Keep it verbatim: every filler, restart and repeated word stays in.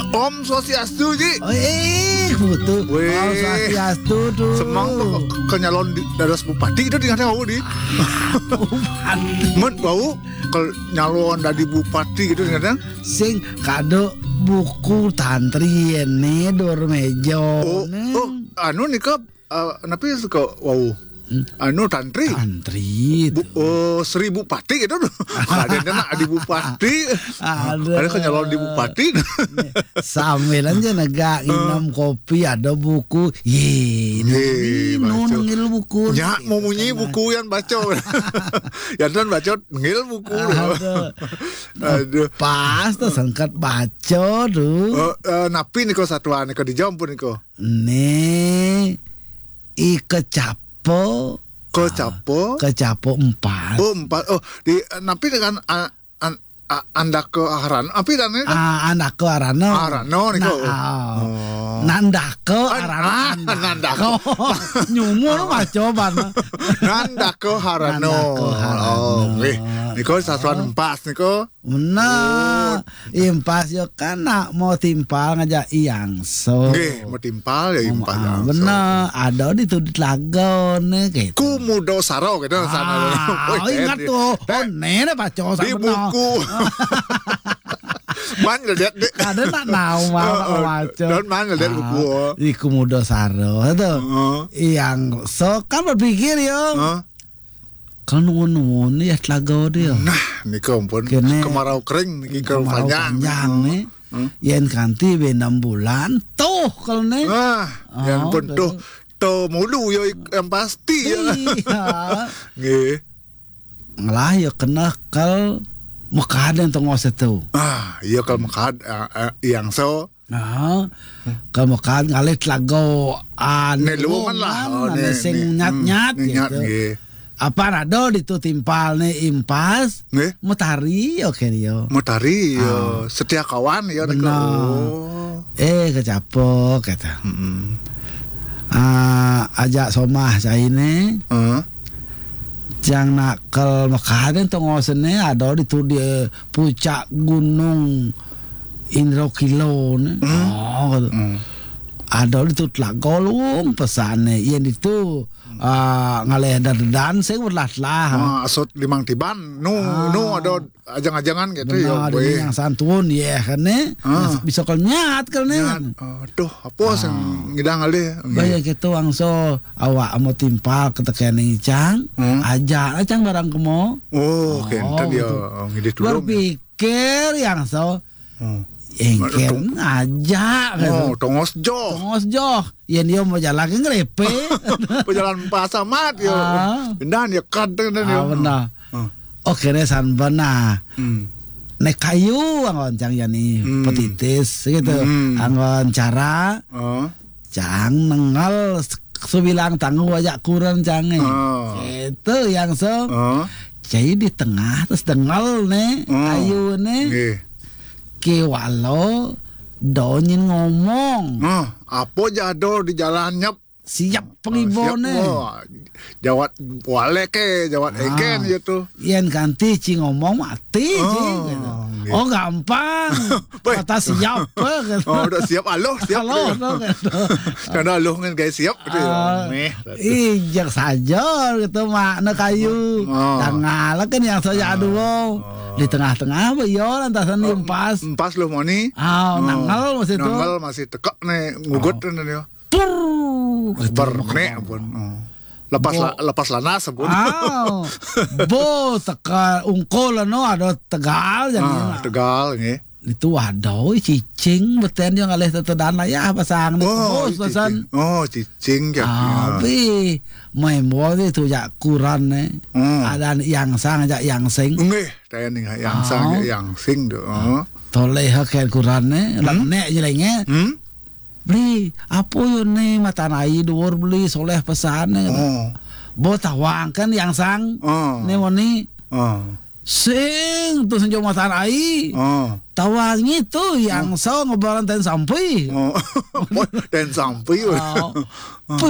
Om Swastiastu Ji. Oh, eh, betul. Weh. Om Swastiastu tuh. Semang tuh ke nyalon di dadas bupati itu dengan bau di. Met bau ke nyalon dari bupati gitu dengan Sing kado buku tantri ini dor mejo. Oh, oh, anu nih ke uh, napi suka wow. Anu tantri Tantri Bu, oh, Sri Bupati gitu tuh. Kadang nak di Bupati. Ada kan nyalon di Bupati. Sambil aja negak minum kopi ada buku. Ye, baca. nungil buku. Ya mau munyi buku yang baca. Ya kan baca ngil buku. Aduh. Aduh. Pas tuh sengkat baca tuh. Oh, uh, napi niko satuan niko dijawab niko. Nih ikecap Po, kecapo, kecapo empat. Oh empat, oh di napi dengan an, an, anda ke aran, api dan ini ah anda ke arano, arano niko, oh. Nanda ke arano, nanda ke, nyumur mah coba, nanda ke harano, oh, nih, niko satuan empat niko, nah, impas yo kan nak mau timpal ngajak iyang so, nih mau timpal ya impas, ah, bener, ada di tuh lagon gitu. Kumudo saro gitu sana, oh ingat tuh, oh nene baca di buku. Man ngeliat deh. Ada nak nawa waco. Dan man ngeliat buku. Di Kumudo Saro itu. Yang so kan berpikir yo. Kalau nunggu-nunggu ya telaga dia. Nah, ini kompon kemarau kering ini kemarau panjang nih. Yang kanti be enam bulan tuh kalau nih. Nah, yang pun tuh tuh mulu yo yang pasti ya. Nggih. Ngalah yo kena kal mekadan tong ose tuh. Ah, iya kalau mekad uh, uh, yang so. Nah, kalau mekad ngalih telago ane luman lah. Oh, ane sing nyat-nyat gitu. Nge. Apa rado itu timpal nih impas. Nge? Mutari oke dia. Mutari yo, setia kawan ya. Oh. Eh kecapok kata. Heeh. Ah, ajak somah saya ini. Heeh. Yang nakal makanan tongosene ada di tu di puncak gunung Indro Kilo ne. Mm. Oh, mm. Ada di tu tlagolung pesane yang itu uh, ngaleh dan saya berlah lah. Ah, asot limang tiban nu ah. nu ada ajang-ajangan gitu ya. Ada yang santun ya kan ne. Ah. Bisa kal nyat kan ne. Aduh, apa sing ah. ngidang ngalih. Baya gitu angso awak amo timpal ketekan icang hmm? Aja acang barang kemo. Oh, kenta dia ngidih tulung. Berpikir yang so. Hmm. Engken aja oh, tongos joh. Tongos joh. Yen dia mau jalan ke ngrepe. Pejalan pasamat yo. Pindahan ya kadang dan yo. Benar. Oke deh san benar. Nek kayu anggon cang yani hmm. petitis gitu. Hmm. Anggon cara. Oh. Cang nengal sebilang tangguh wajak kurang cange. Oh. Itu yang so. Oh. Jadi di tengah terus dengal nih oh. kayu nih. Okay. Kewalo donyin ngomong. Oh, apa jado di jalannya siap pengibone. Oh, jawat wale ke, jawat ah. eken gitu. Yen ganti ci ngomong mati oh, ci. Gitu. Gitu. Oh gampang. Kata siap gitu. Oh udah siap aloh, siap. Aloh gitu. Karena aloh kan guys siap gitu. Uh, Ijak saja gitu makna kayu. Oh. Tanggal kan yang saya aduh. Oh. Di tengah-tengah apa yo lantasan oh, impas. Impas loh moni. Ah, oh, nangal masih itu. Nangal masih tekak nih ngugut oh. nih yo. Berne pun. Lepas la, lepas lanas pun. Ah. Bo teka ungkol no ada Tegal jadi. Ah, Tegal nggih. Itu waduh cicing beten yang ngalih tetedan lah ya pasang nih oh, pesan. Oh, cicing ya. Tapi main bola itu ya kurang nih. Hmm. Ada yang sang aja yang sing. Nggih, saya nih yang sang yang sing do. Oh. Toleh hakian kurang nih, hmm? Nek jelengnya. Hmm? Beli apa yo nih mata nai dhuwur beli soleh pesan nih. Oh. Bo tawang kan yang sang. Oh. Nih woni. Oh. Sing tuh senjau mata nai. Oh. Tawang itu yang oh. so ngobaran ten sampai. Oh. ten sampai. Oh.